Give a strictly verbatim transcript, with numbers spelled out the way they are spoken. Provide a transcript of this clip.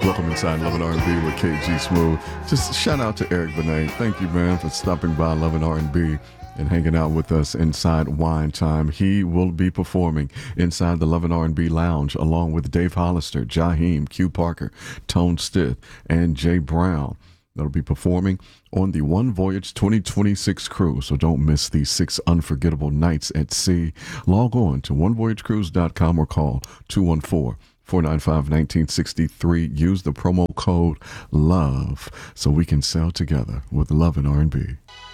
Welcome inside Love and R and B with K G Smooth. Just shout out to Eric Benet. Thank you, man, for stopping by Love and R and B and hanging out with us inside Wine Time. He will be performing inside the Love and R and B Lounge along with Dave Hollister, Jaheim, Q Parker, Tone Stith, and Jay Brown. That'll be performing on the One Voyage twenty twenty-six cruise. So don't miss these six unforgettable nights at sea. Log on to one voyage cruise dot com or call two one four, four nine five, one nine six three. Use the promo code LOVE so we can sail together with Love and R and B.